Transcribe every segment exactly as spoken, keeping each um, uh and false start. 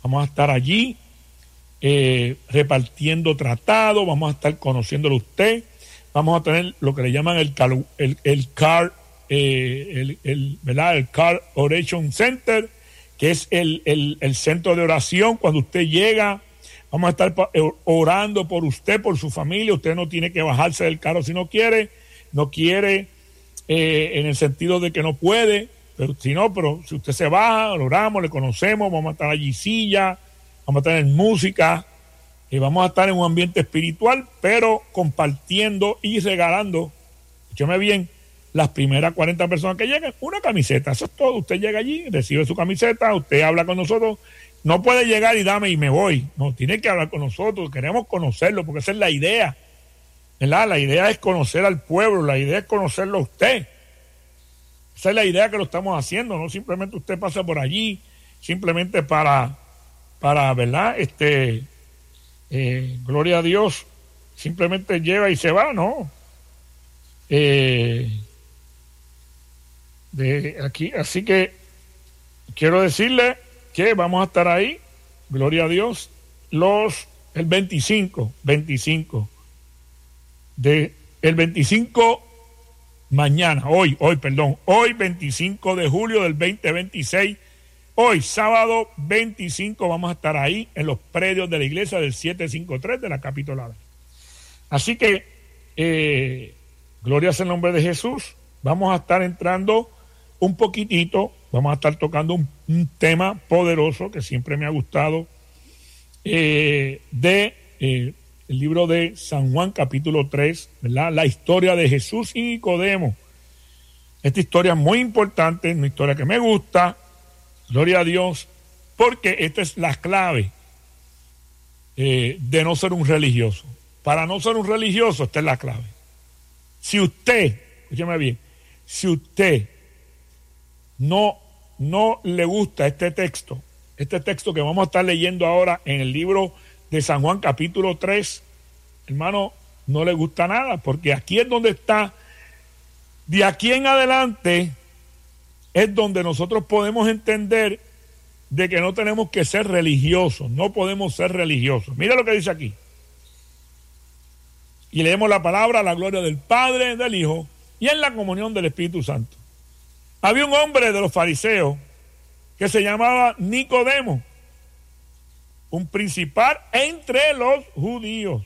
Vamos a estar allí eh, repartiendo tratados, vamos a estar conociéndolo usted, vamos a tener lo que le llaman el car, el, el car, eh, el, el, ¿verdad? El Car Oration Center, que es el, el, el centro de oración. Cuando usted llega, vamos a estar orando por usted, por su familia. Usted no tiene que bajarse del carro si no quiere, no quiere eh, en el sentido de que no puede, pero si no, pero si usted se baja, lo oramos, le conocemos, vamos a estar allí silla, vamos a tener música y vamos a estar en un ambiente espiritual, pero compartiendo y regalando, escúcheme bien, las primeras cuarenta personas que lleguen, una camiseta. Eso es todo. Usted llega allí, recibe su camiseta, usted habla con nosotros. No puede llegar y dame y me voy. No, tiene que hablar con nosotros. Queremos conocerlo, porque esa es la idea, ¿verdad? La idea es conocer al pueblo, la idea es conocerlo a usted. Esa es la idea que lo estamos haciendo. No simplemente usted pasa por allí, simplemente para, para ¿verdad? Este, eh, gloria a Dios, simplemente lleva y se va, ¿no? Eh... de aquí, así que quiero decirle que vamos a estar ahí, gloria a Dios, los el veinticinco de el veinticinco mañana, hoy, hoy, perdón, hoy veinticinco de julio del veinte veintiséis, hoy sábado veinticinco vamos a estar ahí en los predios de la iglesia del setecientos cincuenta y tres de la Capitolada. Así que eh, gloria sea el nombre de Jesús. Vamos a estar entrando un poquitito, vamos a estar tocando un, un tema poderoso que siempre me ha gustado, eh, de eh, el libro de San Juan capítulo tres, ¿verdad? La historia de Jesús y Nicodemo. Esta historia es muy importante, es una historia que me gusta, gloria a Dios, porque esta es la clave eh, de no ser un religioso. Para no ser un religioso, esta es la clave. Si usted, escúcheme bien, si usted no, no le gusta este texto, este texto que vamos a estar leyendo ahora en el libro de San Juan capítulo tres, hermano, no le gusta nada, porque aquí es donde está, de aquí en adelante es donde nosotros podemos entender de que no tenemos que ser religiosos, no podemos ser religiosos. Mira lo que dice aquí. Y leemos la palabra, la gloria del Padre, del Hijo y en la comunión del Espíritu Santo. Había un hombre de los fariseos que se llamaba Nicodemo, un principal entre los judíos.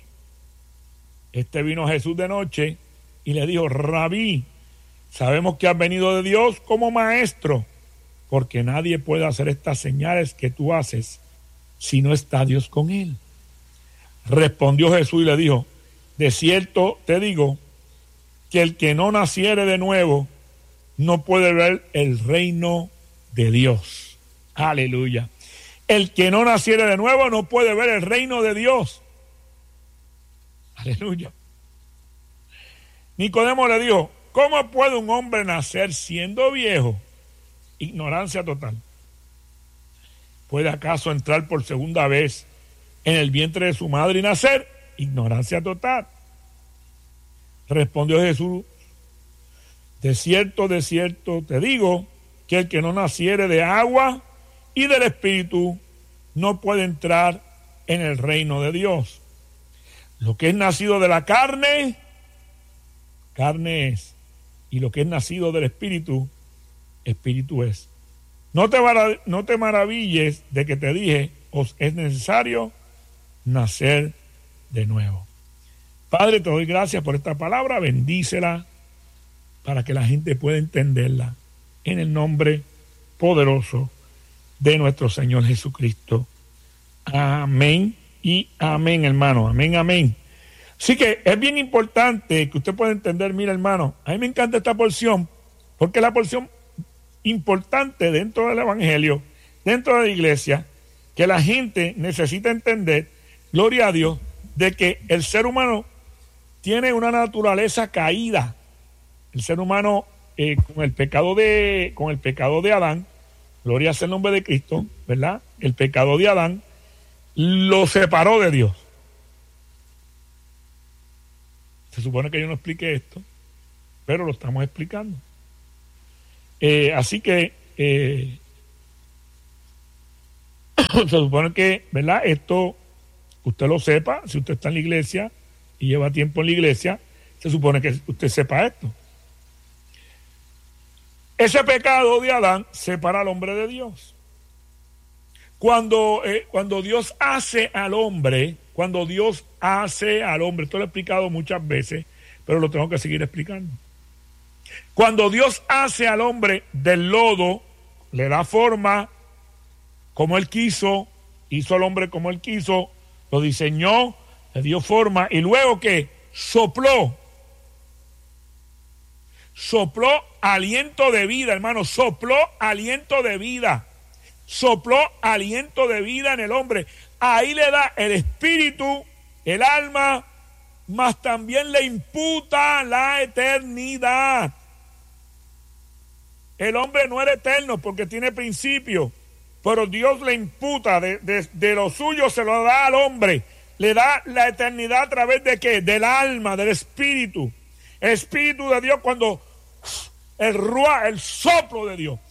Este vino a Jesús de noche y le dijo: Rabí, sabemos que has venido de Dios como maestro, porque nadie puede hacer estas señales que tú haces si no está Dios con él. Respondió Jesús y le dijo: de cierto te digo que el que no naciere de nuevo no puede ver el reino de Dios. Aleluya. El que no naciere de nuevo no puede ver el reino de Dios. Aleluya. Nicodemo le dijo: ¿cómo puede un hombre nacer siendo viejo? Ignorancia total. ¿Puede acaso entrar por segunda vez en el vientre de su madre y nacer? Ignorancia total. Respondió Jesús: de cierto, de cierto te digo que el que no naciere de agua y del Espíritu no puede entrar en el reino de Dios. Lo que es nacido de la carne, carne es, y lo que es nacido del Espíritu, Espíritu es. No te, no te maravilles de que te dije, os es necesario nacer de nuevo. Padre, te doy gracias por esta palabra, bendícela para que la gente pueda entenderla en el nombre poderoso de nuestro Señor Jesucristo. Amén y amén, hermano. Amén, amén. Así que es bien importante que usted pueda entender, mira, hermano, a mí me encanta esta porción, porque es la porción importante dentro del Evangelio, dentro de la iglesia, que la gente necesita entender, gloria a Dios, de que el ser humano tiene una naturaleza caída. El ser humano, eh, con el pecado de, con el pecado de Adán, gloria sea el nombre de Cristo, ¿verdad? El pecado de Adán lo separó de Dios. Se supone que yo no expliqué esto, pero lo estamos explicando. Eh, así que eh, Se supone que, ¿verdad? Esto usted lo sepa, si usted está en la iglesia y lleva tiempo en la iglesia, se supone que usted sepa esto. Ese pecado de Adán separa al hombre de Dios. Cuando, eh, cuando Dios hace al hombre, cuando Dios hace al hombre, esto lo he explicado muchas veces, pero lo tengo que seguir explicando. Cuando Dios hace al hombre del lodo, le da forma como Él quiso, hizo al hombre como Él quiso, lo diseñó, le dio forma, y luego que sopló, sopló aliento de vida, hermano, sopló aliento de vida, sopló aliento de vida en el hombre. Ahí le da el espíritu, el alma, mas también le imputa la eternidad. El hombre no era eterno porque tiene principio, pero Dios le imputa, de, de, de lo suyo se lo da al hombre, le da la eternidad a través de qué, del alma, del espíritu. El espíritu de Dios, cuando el ruá, el soplo de Dios,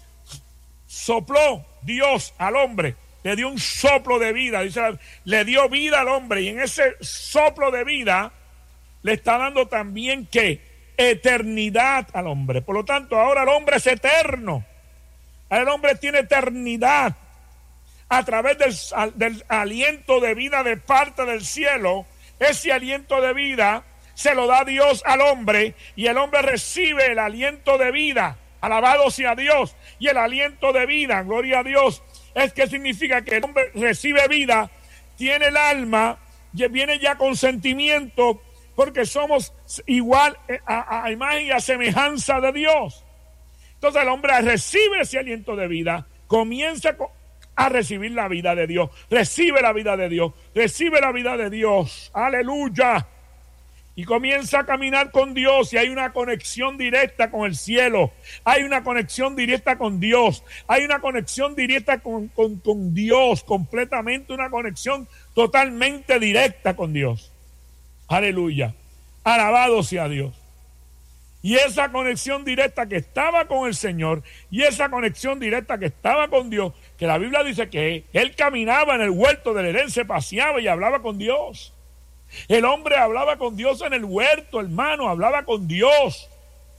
sopló Dios al hombre, le dio un soplo de vida, dice, le dio vida al hombre, y en ese soplo de vida le está dando también ¿qué? Eternidad al hombre. Por lo tanto, ahora el hombre es eterno. El hombre tiene eternidad a través del, del aliento de vida de parte del cielo. Ese aliento de vida se lo da Dios al hombre, y el hombre recibe el aliento de vida. Alabado sea Dios. Y el aliento de vida, gloria a Dios, es que significa que el hombre recibe vida, tiene el alma, viene ya con sentimiento, porque somos igual a, a imagen y a semejanza de Dios. Entonces el hombre recibe ese aliento de vida, comienza a recibir la vida de Dios, recibe la vida de Dios, recibe la vida de Dios, aleluya, y comienza a caminar con Dios, y hay una conexión directa con el cielo, hay una conexión directa con Dios, hay una conexión directa con, con, con Dios, completamente una conexión totalmente directa con Dios. Aleluya, alabado sea Dios. Y esa conexión directa que estaba con el Señor, y esa conexión directa que estaba con Dios, que la Biblia dice que él caminaba en el huerto del Edén, se paseaba y hablaba con Dios. El hombre hablaba con Dios en el huerto, hermano, hablaba con Dios.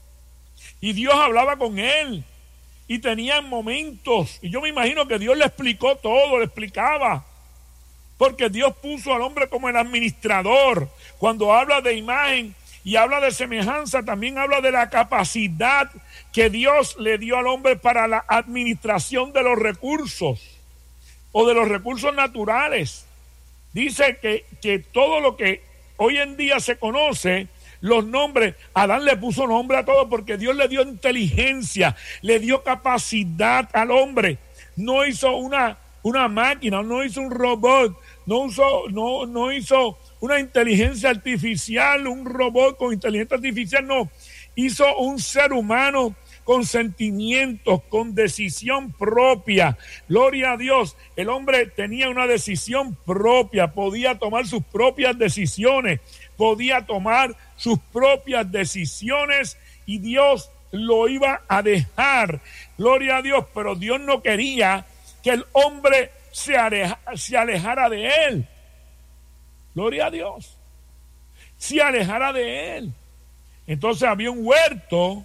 Y Dios hablaba con él. Y tenían momentos, y yo me imagino que Dios le explicó todo, le explicaba. Porque Dios puso al hombre como el administrador. Cuando habla de imagen y habla de semejanza, también habla de la capacidad que Dios le dio al hombre para la administración de los recursos o de los recursos naturales. Dice que, que todo lo que hoy en día se conoce, los nombres, Adán le puso nombre a todo porque Dios le dio inteligencia, le dio capacidad al hombre. No hizo una, una máquina, no hizo un robot, no, usó, no, no hizo una inteligencia artificial, un robot con inteligencia artificial, no. Hizo un ser humano con sentimientos, con decisión propia. Gloria a Dios. El hombre tenía una decisión propia, podía tomar sus propias decisiones, podía tomar sus propias decisiones, y Dios lo iba a dejar. Gloria a Dios, pero Dios no quería que el hombre se, aleja, se alejara de él. Gloria a Dios. Se alejara de él. Entonces había un huerto,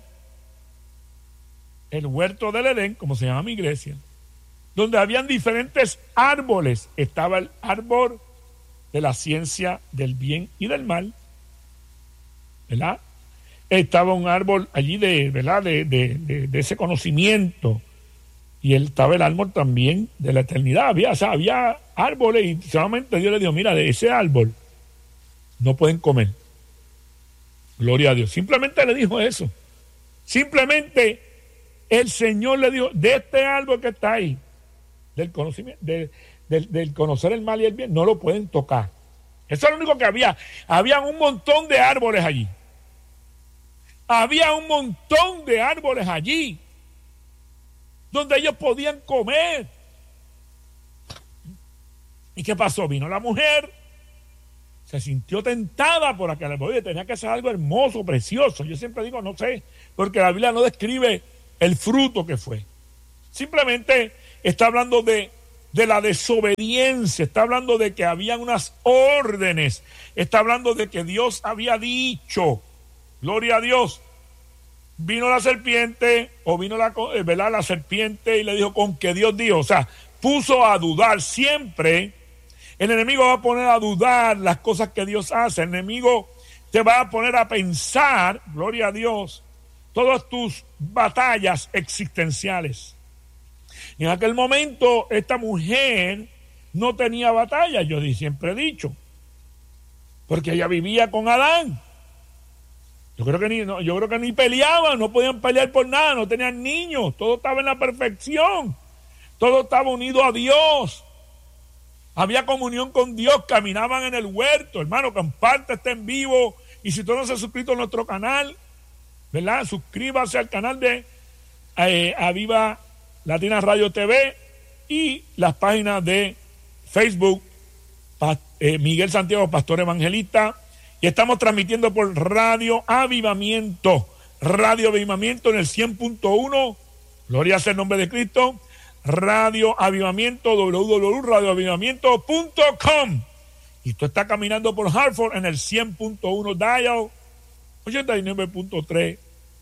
el huerto del Edén, como se llama mi iglesia, donde habían diferentes árboles. Estaba el árbol de la ciencia del bien y del mal, ¿verdad? Estaba un árbol allí de, ¿verdad? De, de, de, de ese conocimiento, y él estaba el árbol también de la eternidad. Había, o sea, había árboles, y solamente Dios le dijo, mira, de ese árbol no pueden comer. Gloria a Dios. Simplemente le dijo eso. Simplemente el Señor le dijo, de este árbol que está ahí, del conocimiento, de, del, del conocer el mal y el bien, no lo pueden tocar. Eso es lo único que había. Había un montón de árboles allí. Había un montón de árboles allí donde ellos podían comer. ¿Y qué pasó? Vino la mujer, se sintió tentada por aquel árbol. Tenía que ser algo hermoso, precioso. Yo siempre digo, no sé, porque la Biblia no describe el fruto que fue. Simplemente está hablando de, de la desobediencia, está hablando de que habían unas órdenes, está hablando de que Dios había dicho, gloria a Dios. Vino la serpiente, o vino la, ¿verdad? la serpiente y le dijo con que Dios dijo, o sea, puso a dudar. Siempre el enemigo va a poner a dudar las cosas que Dios hace. El enemigo te va a poner a pensar, gloria a Dios, todas tus batallas existenciales. Y en aquel momento esta mujer no tenía batalla, yo siempre he dicho, porque ella vivía con Adán. Yo creo que ni, no, yo creo que ni peleaban, no podían pelear por nada, no tenían niños, todo estaba en la perfección, todo estaba unido a Dios. Había comunión con Dios, caminaban en el huerto. Hermano, comparte este en vivo. Y si tú no se has suscrito a nuestro canal, ¿verdad? Suscríbase al canal de eh, Aviva Latina Radio T V y las páginas de Facebook, pa, eh, Miguel Santiago, Pastor Evangelista. Y estamos transmitiendo por Radio Avivamiento. Radio Avivamiento en el cien punto uno. Gloria sea el nombre de Cristo. Radio Avivamiento, doble u doble u doble u punto radio avivamiento punto com. Y tú estás caminando por Hartford en el cien punto uno dial, ochenta y nueve punto tres.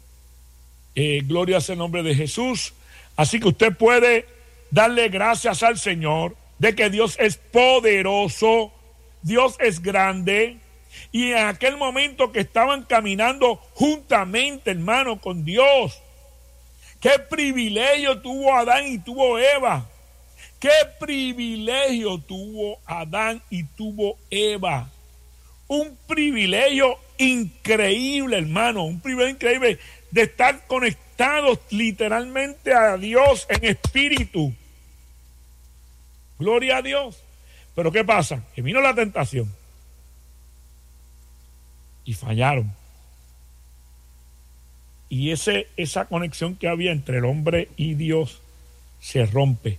Eh, gloria sea el nombre de Jesús. Así que usted puede darle gracias al Señor de que Dios es poderoso, Dios es grande. Y en aquel momento que estaban caminando juntamente, hermano, con Dios, qué privilegio tuvo Adán y tuvo Eva. Qué privilegio tuvo Adán y tuvo Eva. Un privilegio increíble, hermano. Un privilegio increíble de estar conectados literalmente a Dios en espíritu. Gloria a Dios. Pero ¿qué pasa? Que vino la tentación. Y fallaron. Y ese, esa conexión que había entre el hombre y Dios se rompe.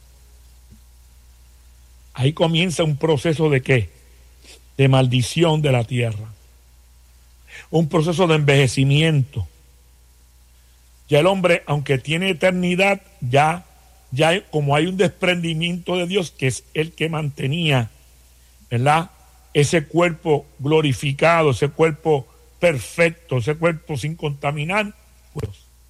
Ahí comienza un proceso de ¿qué? De maldición de la tierra. Un proceso de envejecimiento. Ya el hombre, aunque tiene eternidad, ya, ya hay, como hay un desprendimiento de Dios, que es el que mantenía, ¿verdad? Ese cuerpo glorificado, ese cuerpo perfecto, ese cuerpo sin contaminar. Pues,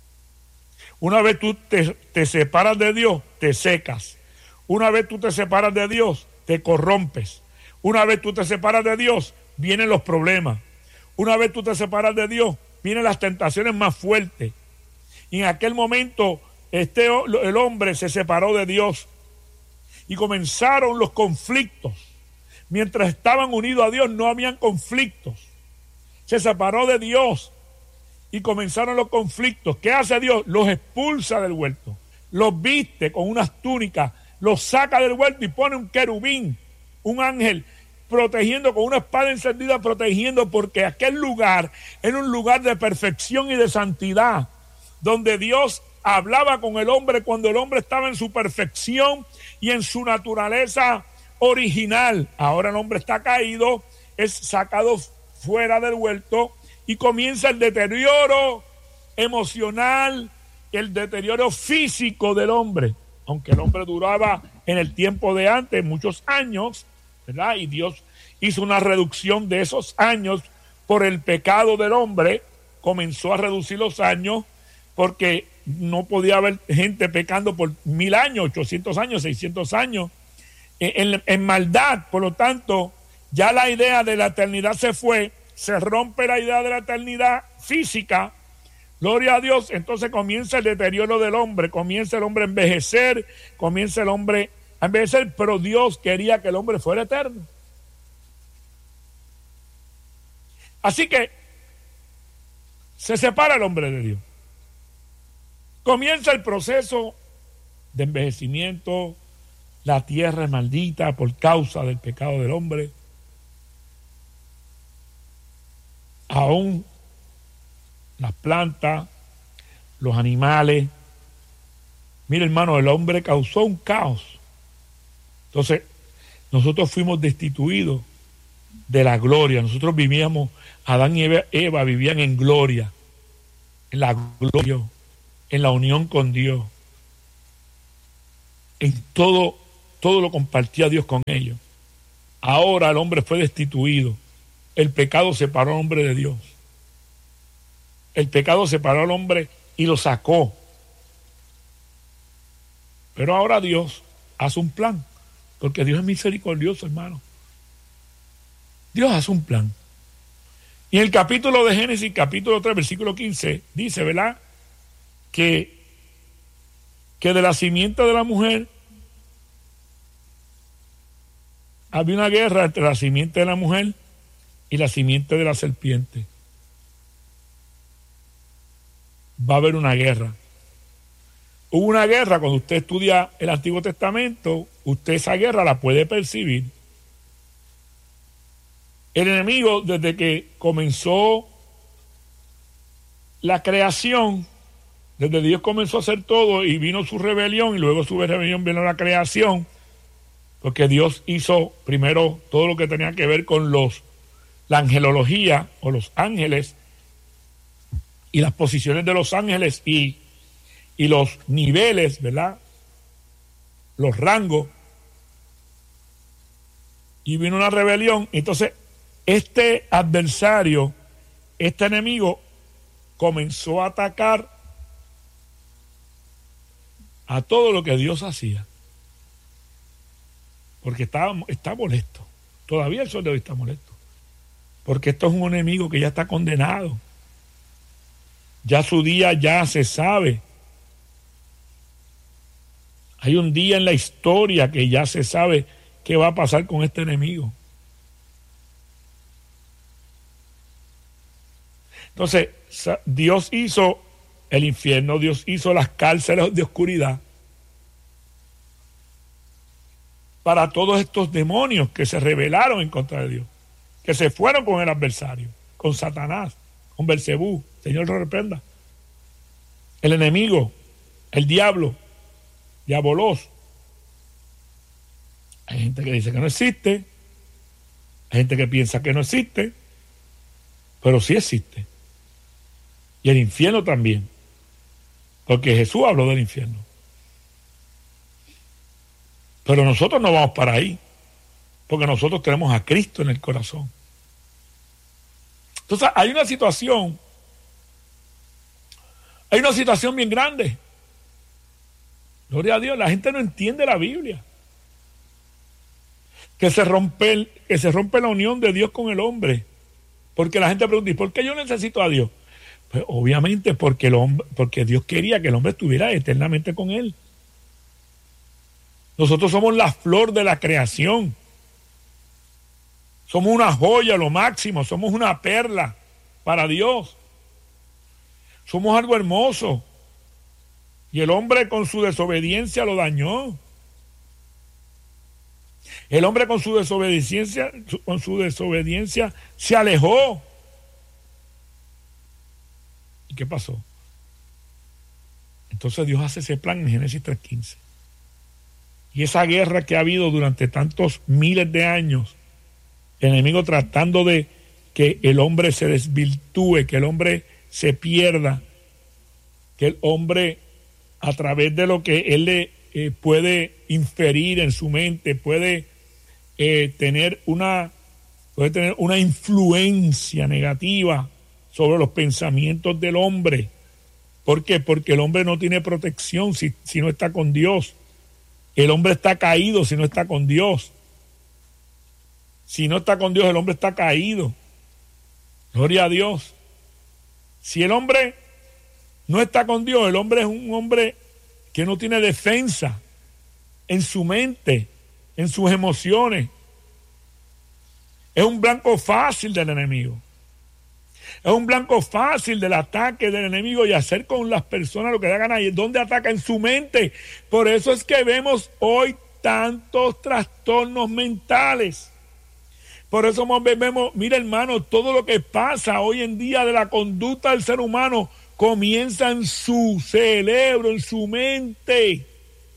una vez tú te, te separas de Dios, te secas. Una vez tú te separas de Dios, te corrompes. Una vez tú te separas de Dios, vienen los problemas. Una vez tú te separas de Dios, vienen las tentaciones más fuertes. Y en aquel momento, este, el hombre se separó de Dios. Y comenzaron los conflictos. Mientras estaban unidos a Dios, no habían conflictos. Se separó de Dios. Y comenzaron los conflictos. ¿Qué hace Dios? Los expulsa del huerto. Los viste con unas túnicas. Los saca del huerto y pone un querubín, un ángel, protegiendo con una espada encendida, protegiendo, porque aquel lugar era un lugar de perfección y de santidad, donde Dios hablaba con el hombre cuando el hombre estaba en su perfección y en su naturaleza original. Ahora el hombre está caído, es sacado fuera del huerto y comienza el deterioro emocional, el deterioro físico del hombre. Aunque el hombre duraba en el tiempo de antes muchos años, ¿verdad? Y Dios hizo una reducción de esos años por el pecado del hombre, comenzó a reducir los años porque no podía haber gente pecando por mil años, ochocientos años, seiscientos años, en, en maldad. Por lo tanto, ya la idea de la eternidad se fue, se rompe la idea de la eternidad física. Gloria a Dios. Entonces comienza el deterioro del hombre, comienza el hombre a envejecer, comienza el hombre a envejecer, pero Dios quería que el hombre fuera eterno. Así que se separa el hombre de Dios. Comienza el proceso de envejecimiento, la tierra es maldita por causa del pecado del hombre. Aún las plantas, los animales. Mira, hermano, el hombre causó un caos. Entonces, nosotros fuimos destituidos de la gloria. Nosotros vivíamos, Adán y Eva, Eva vivían en gloria, en la gloria, en la unión con Dios, en todo, todo lo compartía Dios con ellos. Ahora el hombre fue destituido. El pecado separó al hombre de Dios. El pecado separó al hombre y lo sacó. Pero ahora Dios hace un plan, porque Dios es misericordioso, hermano. Dios hace un plan. Y en el capítulo de Génesis, capítulo tres, versículo quince, dice, ¿verdad?, que, que de la simiente de la mujer había una guerra entre la simiente de la mujer y la simiente de la serpiente. Va a haber una guerra. Hubo una guerra, cuando usted estudia el Antiguo Testamento, usted esa guerra la puede percibir. El enemigo, desde que comenzó la creación, desde Dios comenzó a hacer todo y vino su rebelión, y luego su rebelión vino la creación, porque Dios hizo primero todo lo que tenía que ver con los, la angelología o los ángeles y las posiciones de los ángeles y y los niveles, ¿verdad?, los rangos, y vino una rebelión. Entonces este adversario, este enemigo, comenzó a atacar a todo lo que Dios hacía, porque estaba, está molesto. Todavía el sol de hoy está molesto, porque esto es un enemigo que ya está condenado, ya su día ya se sabe. Hay un día en la historia que ya se sabe qué va a pasar con este enemigo. Entonces, Dios hizo el infierno, Dios hizo las cárceles de oscuridad para todos estos demonios que se rebelaron en contra de Dios, que se fueron con el adversario, con Satanás, con Belcebú. Señor lo reprenda. El enemigo, el diablo, diabolos. Hay gente que dice que no existe, hay gente que piensa que no existe, pero sí existe. Y el infierno también, porque Jesús habló del infierno. Pero nosotros no vamos para ahí, porque nosotros tenemos a Cristo en el corazón. Entonces hay una situación, hay una situación bien grande. Gloria a Dios, la gente no entiende la Biblia. Que se rompe, el, que se rompe la unión de Dios con el hombre. Porque la gente pregunta, ¿y por qué yo necesito a Dios? Pues obviamente porque, el hombre, porque Dios quería que el hombre estuviera eternamente con él. Nosotros somos la flor de la creación. Somos una joya, lo máximo. Somos una perla para Dios. Somos algo hermoso. Y el hombre con su desobediencia lo dañó. El hombre con su desobediencia, con su desobediencia se alejó. ¿Y qué pasó? Entonces Dios hace ese plan en Génesis tres quince. Y esa guerra que ha habido durante tantos miles de años, el enemigo tratando de que el hombre se desvirtúe, que el hombre se pierda, que el hombre, a través de lo que él le eh, puede inferir en su mente, puede eh, tener una puede tener una influencia negativa sobre los pensamientos del hombre. ¿Por qué? Porque el hombre no tiene protección si, si no está con Dios. El hombre está caído si no está con Dios. Si no está con Dios, el hombre está caído. Gloria a Dios. Si el hombre no está con Dios, el hombre es un hombre que no tiene defensa en su mente, en sus emociones. Es un blanco fácil del enemigo. Es un blanco fácil del ataque del enemigo y hacer con las personas lo que da gana. ¿Y dónde ataca? En su mente. Por eso es que vemos hoy tantos trastornos mentales. Por eso vemos, mira hermano, todo lo que pasa hoy en día de la conducta del ser humano comienza en su cerebro, en su mente.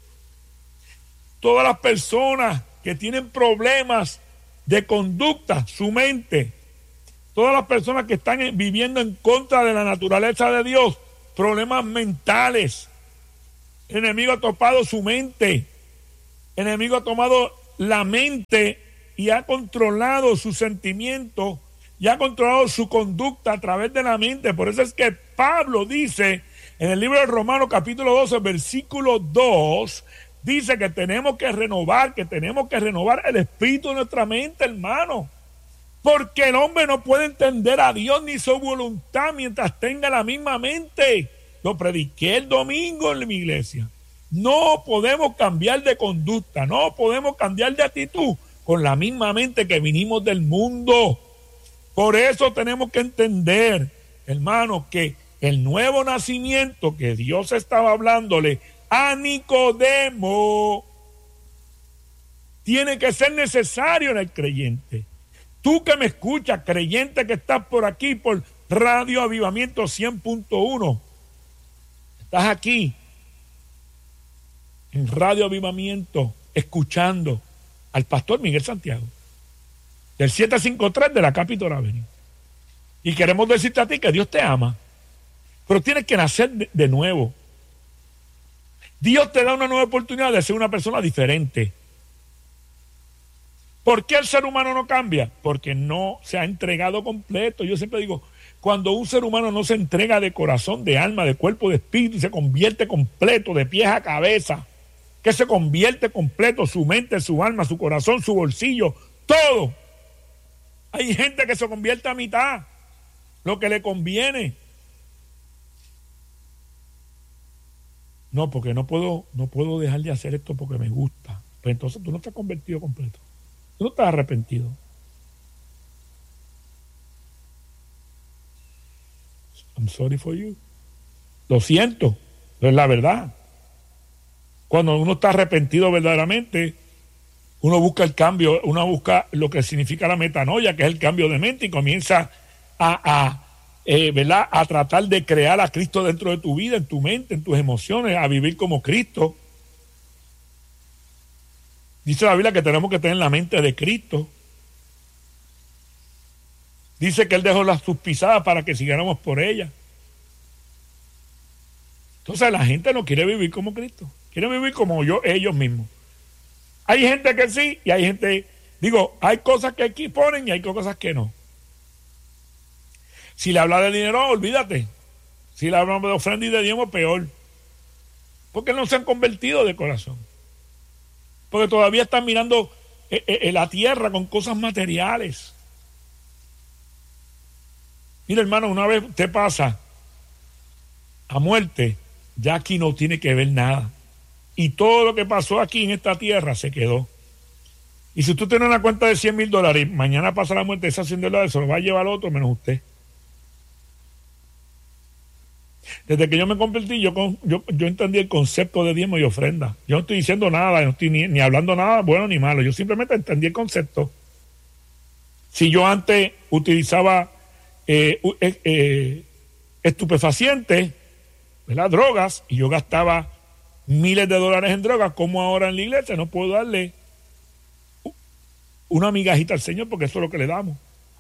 Todas las personas que tienen problemas de conducta, su mente. Todas las personas que están viviendo en contra de la naturaleza de Dios, problemas mentales. El enemigo ha topado su mente. El enemigo ha tomado la mente y ha controlado sus sentimientos y ha controlado su conducta a través de la mente. Por eso es que Pablo dice en el libro de Romanos capítulo doce, versículo dos, dice que tenemos que renovar, que tenemos que renovar el espíritu de nuestra mente, hermano. Porque el hombre no puede entender a Dios ni su voluntad mientras tenga la misma mente. Lo prediqué el domingo en mi iglesia. No podemos cambiar de conducta, no podemos cambiar de actitud con la misma mente que vinimos del mundo. Por eso tenemos que entender, hermanos, que el nuevo nacimiento que Dios estaba hablándole a Nicodemo tiene que ser necesario en el creyente. Tú que me escuchas, creyente que estás por aquí, por Radio Avivamiento cien punto uno, estás aquí en Radio Avivamiento escuchando al pastor Miguel Santiago del siete cinco tres de la Capitol Avenue, y queremos decirte a ti que Dios te ama, pero tienes que nacer de, de nuevo. Dios te da una nueva oportunidad de ser una persona diferente. ¿Por qué el ser humano no cambia? Porque no se ha entregado completo. Yo siempre digo, cuando un ser humano no se entrega de corazón, de alma, de cuerpo, de espíritu, y se convierte completo, de pies a cabeza, que se convierte completo, su mente, su alma, su corazón, su bolsillo, todo. Hay gente que se convierte a mitad, lo que le conviene. No, porque no puedo, no puedo dejar de hacer esto porque me gusta. Pues entonces tú no te has convertido completo. Tú no estás arrepentido. I'm sorry for you. Lo siento, pero es la verdad. Cuando uno está arrepentido verdaderamente, uno busca el cambio, uno busca lo que significa la metanoia, que es el cambio de mente, y comienza a, a, eh, ¿verdad? a tratar de crear a Cristo dentro de tu vida, en tu mente, en tus emociones, a vivir como Cristo. Dice la Biblia que tenemos que tener la mente de Cristo. Dice que Él dejó las sus pisadas para que siguiéramos por ellas. Entonces la gente no quiere vivir como Cristo, quiere vivir como yo, ellos mismos. Hay gente que sí y hay gente, digo, hay cosas que aquí ponen y hay cosas que no. Si le habla de dinero, olvídate. Si le hablan de ofrenda y de diezmo, peor. Porque no se han convertido de corazón. Porque todavía están mirando eh, eh, la tierra con cosas materiales. Mira, hermano, una vez te pasa a muerte, ya aquí no tiene que ver nada. Y todo lo que pasó aquí en esta tierra se quedó. Y si tú tienes una cuenta de cien mil dólares y mañana pasa la muerte, esas cien dólares se lo va a llevar otro menos usted. Desde que yo me convertí, yo, yo, yo entendí el concepto de diezmo y ofrenda. Yo no estoy diciendo nada, no estoy ni, ni hablando nada bueno ni malo. Yo simplemente entendí el concepto. Si yo antes utilizaba eh, eh, eh, estupefacientes, ¿verdad? Drogas, y yo gastaba miles de dólares en drogas, como ahora en la iglesia no puedo darle una migajita al Señor porque eso es lo que le damos.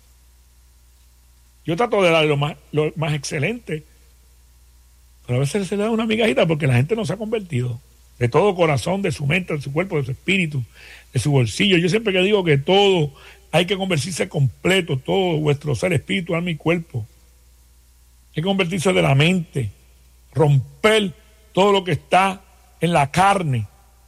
Yo trato de darle lo más, lo más excelente, pero a veces se le da una migajita porque la gente no se ha convertido de todo corazón, de su mente, de su cuerpo, de su espíritu, de su bolsillo. Yo siempre que digo que todo hay que convertirse completo, todo vuestro ser, espíritu, alma y cuerpo. Hay que convertirse de la mente, romper todo lo que está en la carne,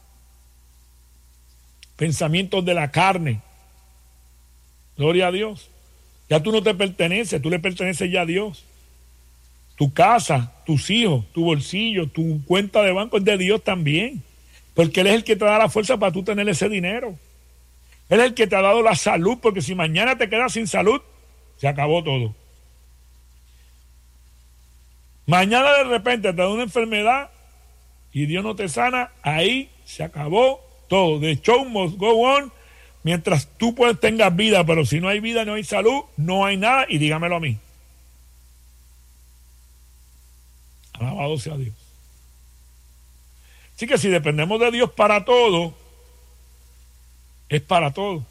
pensamientos de la carne. Gloria a Dios. Ya tú no te perteneces, tú le perteneces ya a Dios. Tu casa, tus hijos, tu bolsillo, tu cuenta de banco es de Dios también, porque Él es el que te da la fuerza para tú tener ese dinero. Él es el que te ha dado la salud, porque si mañana te quedas sin salud, se acabó todo. Mañana de repente te da una enfermedad y Dios no te sana, ahí se acabó todo. The show must go on mientras tú pues tengas vida, pero si no hay vida, no hay salud, no hay nada, y dígamelo a mí. Alabado sea Dios. Así que si dependemos de Dios para todo, es para todo.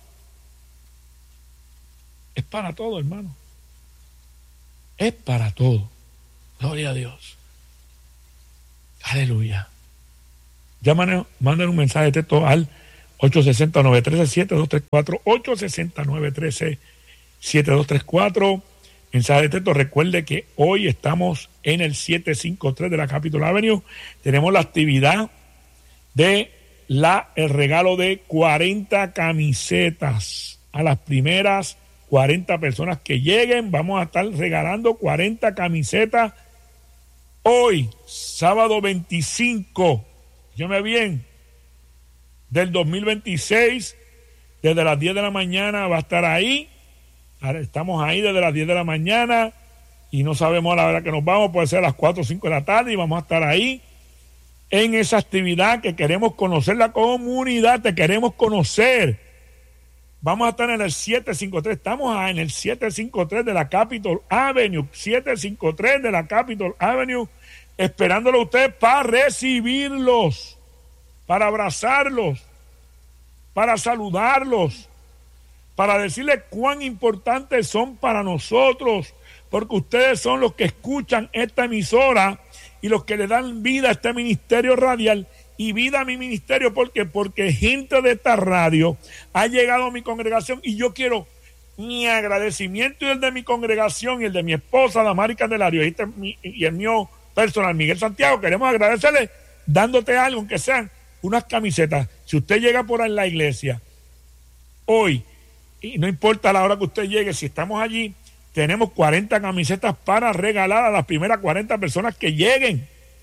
Es para todo, hermano. Es para todo. Gloria a Dios. Aleluya. Ya manden un mensaje de texto al ocho seis cero, nueve uno tres, siete dos tres cuatro, ocho seis cero, nueve uno tres, siete dos tres cuatro. Mensaje de texto, recuerde que hoy estamos en el setecientos cincuenta y tres de la Capitol Avenue. Tenemos la actividad de la, el regalo de cuarenta camisetas a las primeras cuarenta personas que lleguen. Vamos a estar regalando cuarenta camisetas hoy, sábado veinticinco, escúchame bien, del dos mil veintiséis, desde las diez de la mañana va a estar ahí. Estamos ahí desde las diez de la mañana y no sabemos a la hora que nos vamos, puede ser a las cuatro o cinco de la tarde, y vamos a estar ahí en esa actividad que queremos conocer la comunidad, te queremos conocer. Vamos a estar en el setecientos cincuenta y tres, estamos en el setecientos cincuenta y tres de la Capitol Avenue, setecientos cincuenta y tres de la Capitol Avenue, esperándolo a ustedes para recibirlos, para abrazarlos, para saludarlos, para decirles cuán importantes son para nosotros, porque ustedes son los que escuchan esta emisora y los que le dan vida a este ministerio radial y vida a mi ministerio. ¿Por qué? Porque gente de esta radio ha llegado a mi congregación, y yo quiero mi agradecimiento y el de mi congregación y el de mi esposa, Damari Candelario, y, este, y el mío personal, Miguel Santiago. Queremos agradecerle dándote algo, aunque sean unas camisetas. Si usted llega por ahí en la iglesia hoy, y no importa la hora que usted llegue, si estamos allí, tenemos cuarenta camisetas para regalar a las primeras cuarenta personas que lleguen.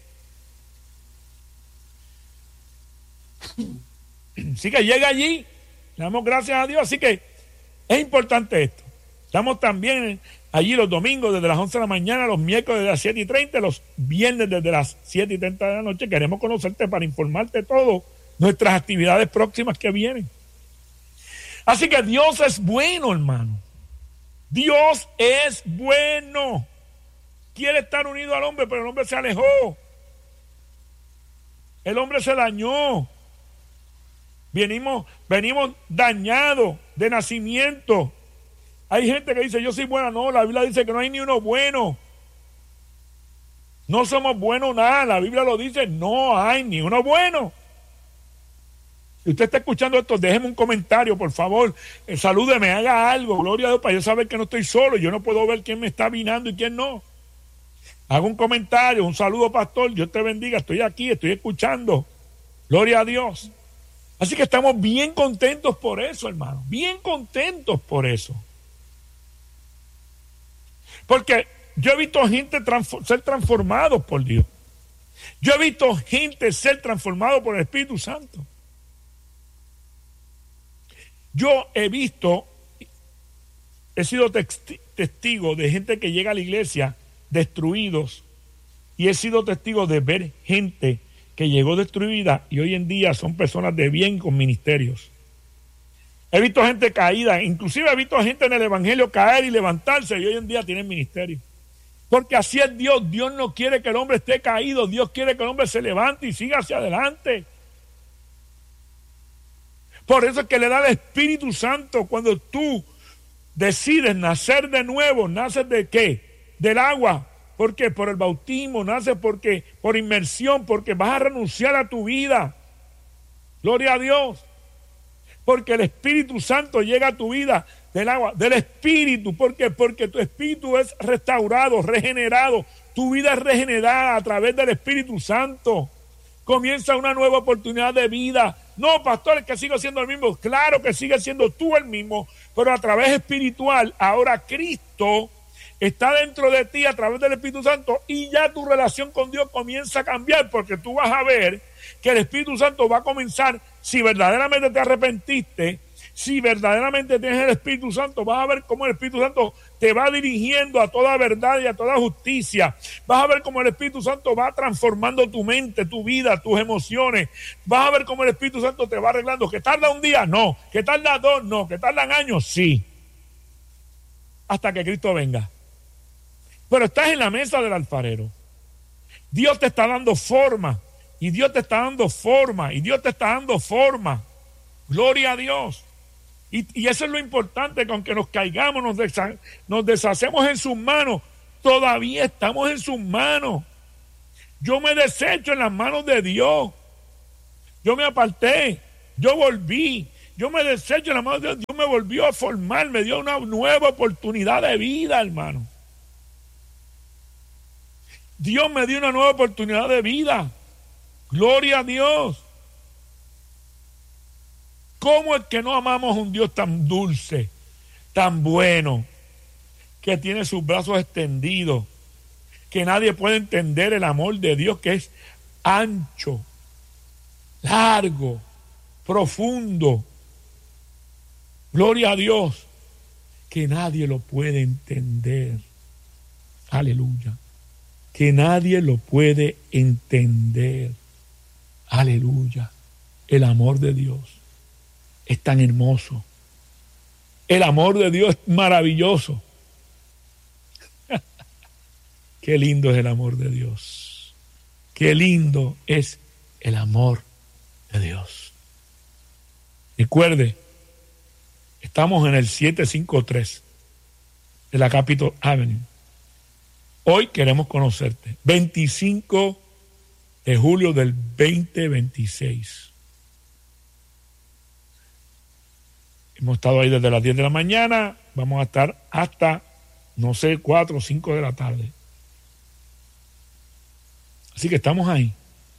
Así que llega allí, le damos gracias a Dios. Así que es importante esto. Estamos también allí los domingos desde las once de la mañana, los miércoles desde las siete y treinta, los viernes desde las siete y treinta de la noche. Queremos conocerte para informarte todo nuestras actividades próximas que vienen. Así que Dios es bueno, hermano. Dios es bueno. Quiere estar unido al hombre, pero el hombre se alejó. El hombre se dañó. Venimos, venimos dañados de nacimiento. Hay gente que dice, yo soy buena. No, la Biblia dice que no hay ni uno bueno. No somos buenos nada. La Biblia lo dice, no hay ni uno bueno. Si usted está escuchando esto, déjeme un comentario, por favor. Eh, salúdeme, haga algo. Gloria a Dios, para yo saber que no estoy solo. Yo no puedo ver quién me está vinando y quién no. Haga un comentario, un saludo, pastor. Dios te bendiga. Estoy aquí, estoy escuchando. Gloria a Dios. Así que estamos bien contentos por eso, hermano. Bien contentos por eso. Porque yo he visto gente transform- ser transformados por Dios. Yo he visto gente ser transformado por el Espíritu Santo. Yo he visto, he sido testi- testigo de gente que llega a la iglesia destruidos, y he sido testigo de ver gente que llegó destruida y hoy en día son personas de bien con ministerios. He visto gente caída, inclusive he visto gente en el evangelio caer y levantarse, y hoy en día tienen ministerio. Porque así es Dios. Dios no quiere que el hombre esté caído. Dios quiere que el hombre se levante y siga hacia adelante. Por eso es que le da el Espíritu Santo. Cuando tú decides nacer de nuevo, ¿naces de qué? Del agua. ¿Por qué? Por el bautismo. Naces porque, por inmersión, porque vas a renunciar a tu vida. Gloria a Dios. Porque el Espíritu Santo llega a tu vida del agua, del Espíritu. ¿Por qué? Porque tu espíritu es restaurado, regenerado. Tu vida es regenerada a través del Espíritu Santo. Comienza una nueva oportunidad de vida. No, pastor, es que sigo siendo el mismo. Claro que sigue siendo tú el mismo, pero a través espiritual. Ahora Cristo está dentro de ti a través del Espíritu Santo, y ya tu relación con Dios comienza a cambiar, porque tú vas a ver que el Espíritu Santo va a comenzar, si verdaderamente te arrepentiste, si verdaderamente tienes el Espíritu Santo, vas a ver cómo el Espíritu Santo te va dirigiendo a toda verdad y a toda justicia. Vas a ver cómo el Espíritu Santo va transformando tu mente, tu vida, tus emociones. Vas a ver cómo el Espíritu Santo te va arreglando. ¿Que tarda un día? No. ¿Que tarda dos? No. ¿Que tardan años? Sí. Hasta que Cristo venga. Pero estás en la mesa del alfarero. Dios te está dando forma. Y Dios te está dando forma. Y Dios te está dando forma. Gloria a Dios. Y, y eso es lo importante, que aunque nos caigamos, nos, desha, nos deshacemos en sus manos, todavía estamos en sus manos. Yo me desecho en las manos de Dios. Yo me aparté. yo volví, yo me desecho en la mano de Dios, Dios me volvió a formar, me dio una nueva oportunidad de vida, hermano. Dios me dio una nueva oportunidad de vida. Gloria a Dios. ¿Cómo es que no amamos a un Dios tan dulce, tan bueno, que tiene sus brazos extendidos, que nadie puede entender el amor de Dios, que es ancho, largo, profundo? Gloria a Dios, que nadie lo puede entender. Aleluya. Que nadie lo puede entender. Aleluya. El amor de Dios es tan hermoso. El amor de Dios es maravilloso. Qué lindo es el amor de Dios. Qué lindo es el amor de Dios. Recuerde, estamos en el setecientos cincuenta y tres de la Capitol Avenue. Hoy queremos conocerte. veinticinco de julio del veinte veintiséis. Hemos estado ahí desde las diez de la mañana. Vamos a estar hasta, no sé, cuatro o cinco de la tarde. Así que estamos ahí.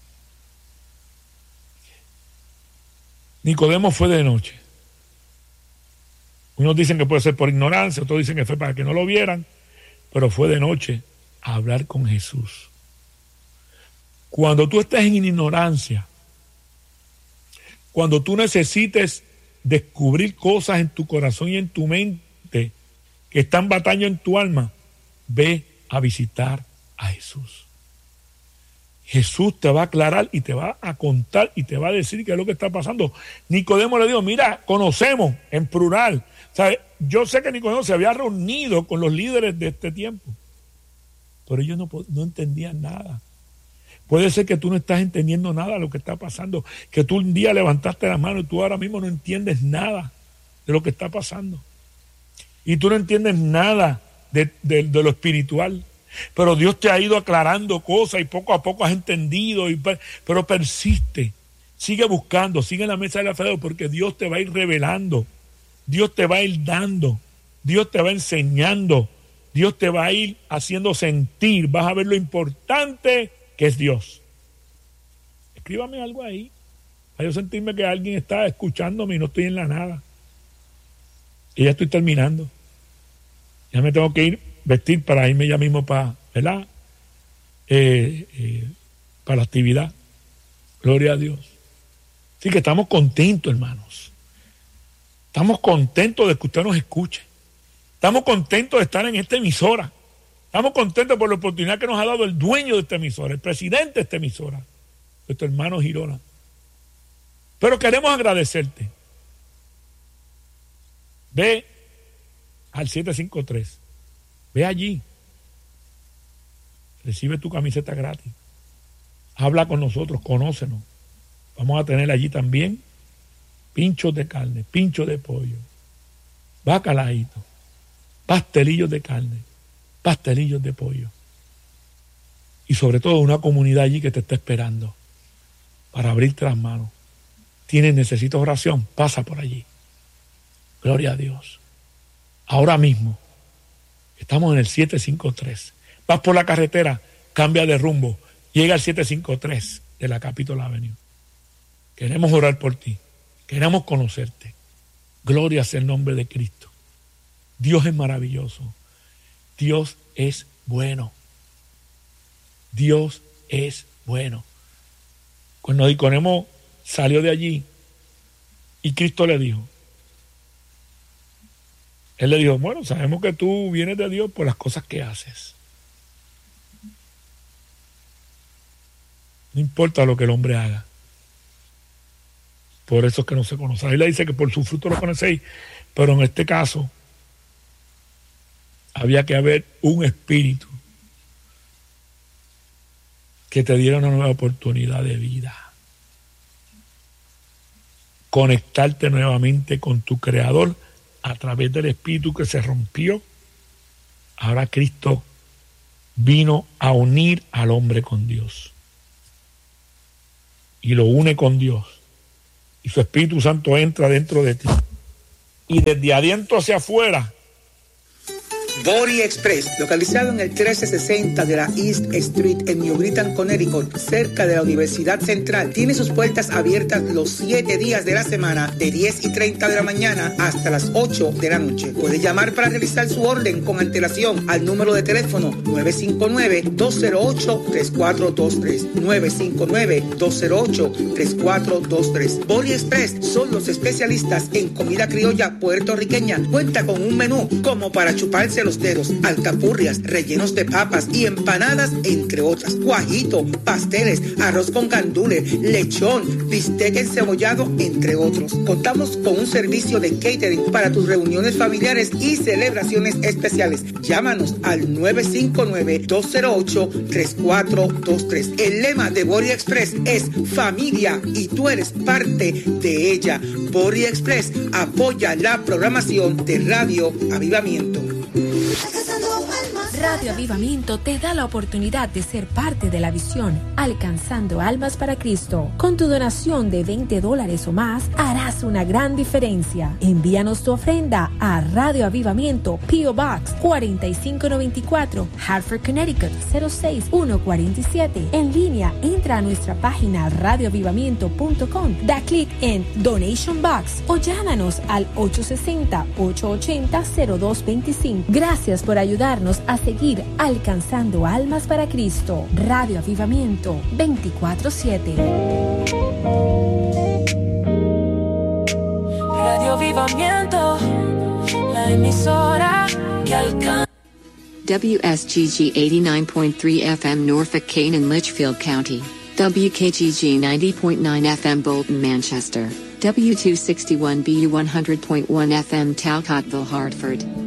Nicodemo fue de noche. Unos dicen que puede ser por ignorancia, otros dicen que fue para que no lo vieran, pero fue de noche a hablar con Jesús. Cuando tú estés en ignorancia, cuando tú necesites descubrir cosas en tu corazón y en tu mente que están batallando en tu alma, ve a visitar a Jesús. Jesús te va a aclarar y te va a contar y te va a decir qué es lo que está pasando. Nicodemo le dijo, mira, conocemos en plural. O sea, yo sé que Nicodemo se había reunido con los líderes de este tiempo, pero ellos no, no entendían nada. Puede ser que tú no estás entendiendo nada de lo que está pasando, que tú un día levantaste la mano y tú ahora mismo no entiendes nada de lo que está pasando. Y tú no entiendes nada de, de, de lo espiritual. Pero Dios te ha ido aclarando cosas y poco a poco has entendido, y, pero persiste, sigue buscando, sigue en la mesa de la fe, porque Dios te va a ir revelando, Dios te va a ir dando, Dios te va enseñando, Dios te va a ir haciendo sentir, vas a ver lo importante que es Dios. Escríbame algo ahí, para yo sentirme que alguien está escuchándome y no estoy en la nada. Y ya estoy terminando, ya me tengo que ir vestir para irme ya mismo para, ¿verdad? Eh, eh, para la actividad. Gloria a Dios. Así que estamos contentos, hermanos. Estamos contentos de que usted nos escuche. Estamos contentos de estar en esta emisora. Estamos contentos por la oportunidad que nos ha dado el dueño de esta emisora, el presidente de esta emisora, nuestro hermano Girona. Pero queremos agradecerte. Ve al siete cinco tres. Ve allí, recibe tu camiseta gratis, habla con nosotros, conócenos. Vamos a tener allí también pinchos de carne, pinchos de pollo, bacalaíto, pastelillos de carne, pastelillos de pollo. Y sobre todo una comunidad allí que te está esperando para abrirte las manos. Tienes, necesitas oración, pasa por allí. Gloria a Dios. Ahora mismo. Estamos en el siete cinco tres. Vas por la carretera, cambia de rumbo, llega al siete cinco tres de la Capitol Avenue. Queremos orar por ti, queremos conocerte. Gloria sea el nombre de Cristo. Dios es maravilloso. Dios es bueno. Dios es bueno. Cuando Nicodemo salió de allí y Cristo le dijo, Él le dijo, bueno, sabemos que tú vienes de Dios por las cosas que haces. No importa lo que el hombre haga. Por eso es que no se conoce. La Biblia dice que por su fruto lo conocéis, pero en este caso había que haber un espíritu que te diera una nueva oportunidad de vida. Conectarte nuevamente con tu Creador a través del espíritu que se rompió. Ahora Cristo vino a unir al hombre con Dios y lo une con Dios y su Espíritu Santo entra dentro de ti. Y desde adentro hacia afuera. Body Express, localizado en el trece sesenta de la East Street en New Britain, Connecticut, cerca de la Universidad Central, tiene sus puertas abiertas los siete días de la semana, de diez y treinta de la mañana hasta las ocho de la noche. Puede llamar para realizar su orden con antelación al número de teléfono nueve cinco nueve, dos cero ocho, tres cuatro dos tres, nueve cinco nueve, dos cero ocho, tres cuatro dos tres. Body Express son los especialistas en comida criolla puertorriqueña. Cuenta con un menú como para chuparse los dedos, alcapurrias, rellenos de papas y empanadas, entre otras, guajito, pasteles, arroz con gandules, lechón, bistec encebollado, entre otros. Contamos con un servicio de catering para tus reuniones familiares y celebraciones especiales. Llámanos al nueve cinco nueve, dos cero ocho, tres cuatro dos tres. El lema de Body Express es familia y tú eres parte de ella. Body Express apoya la programación de Radio Avivamiento. Radio Avivamiento te da la oportunidad de ser parte de la visión Alcanzando Almas para Cristo. Con tu donación de veinte dólares o más, harás una gran diferencia. Envíanos tu ofrenda a Radio Avivamiento, P O Box cuatro cinco nueve cuatro, Hartford, Connecticut cero seis uno cuatro siete. En línea, entra a nuestra página radio avivamiento punto com, da clic en Donation Box o llámanos al ocho seis cero, ocho ocho cero, cero dos dos cinco. Gracias por ayudarnos a seguir alcanzando almas para Cristo. Radio Avivamiento veinticuatro siete. Radio Avivamiento, la emisora que alcanza. W S G G eighty-nine point three F M Norfolk, Kane and Litchfield County. W K G G ninety point nine F M Bolton, Manchester. W two sixty-one B U one hundred point one F M Talcotville, Hartford.